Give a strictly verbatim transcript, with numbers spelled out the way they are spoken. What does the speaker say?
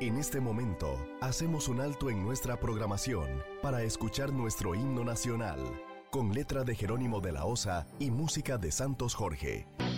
En este momento, hacemos un alto en nuestra programación para escuchar nuestro himno nacional, con letra de Jerónimo de la Osa y música de Santos Jorge.